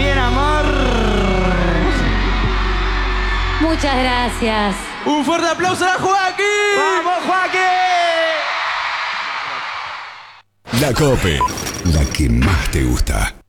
también, amor. Muchas gracias. Un fuerte aplauso a Joaquín. ¡Vamos, Joaquín! La COPE, la que más te gusta.